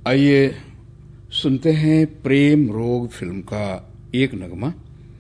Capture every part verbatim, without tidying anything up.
आइए सुनते हैं प्रेम रोग फिल्म का एक नगमा।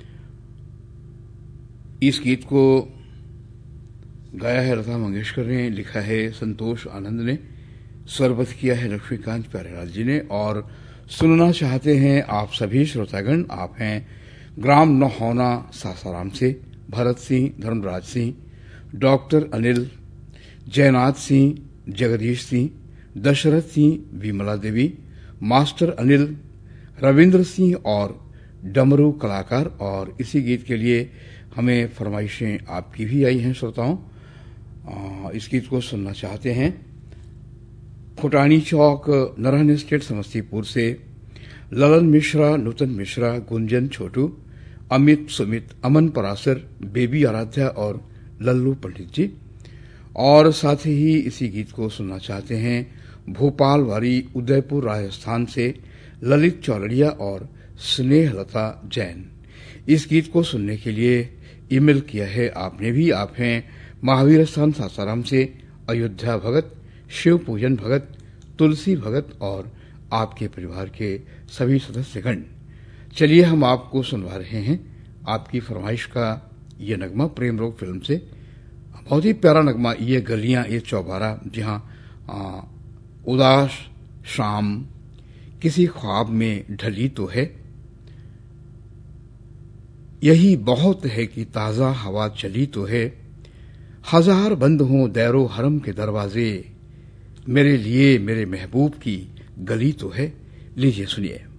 इस गीत को गाया है लता मंगेशकर ने, लिखा है संतोष आनंद ने, स्वरबद्ध किया है लक्ष्मीकांत प्यारेलाल जी ने। और सुनना चाहते हैं आप सभी श्रोतागण। आप हैं ग्राम नौहोना सासाराम से भरत सिंह, धर्मराज सिंह, डॉक्टर अनिल, जयनाथ सिंह, जगदीश सिंह, दशरथ सिंह, विमला देवी, मास्टर अनिल, रविंद्र सिंह और डमरू कलाकार। और इसी गीत के लिए हमें फरमाइशें आपकी भी आई हैं श्रोताओं। इस गीत को सुनना चाहते हैं खुटानी चौक, नरहन एस्टेट, समस्तीपुर से ललन मिश्रा, नूतन मिश्रा, गुंजन, छोटू, अमित, सुमित, अमन परासर, बेबी आराध्या और लल्लू पंडित जी। और साथ ही इसी गीत को सुनना चाहते हैं भोपाल वारी, उदयपुर, राजस्थान से ललित चौलड़िया और स्नेहलता जैन। इस गीत को सुनने के लिए ईमेल किया है आपने भी। आप हैं महावीर स्थान सासाराम से अयोध्या भगत, शिव पूजन भगत, तुलसी भगत और आपके परिवार के सभी सदस्यगण। चलिए हम आपको सुनवा रहे हैं आपकी फरमाइश का ये नगमा प्रेम रोग फिल्म से। बहुत ही प्यारा नगमा, ये गलियां ये चौबारा जहां उदास शाम किसी ख्वाब में ढली तो है, यही बहुत है कि ताजा हवा चली तो है, हजार बंद हों दैरो हरम के दरवाजे, मेरे लिए मेरे महबूब की गली तो है। लीजिए सुनिए।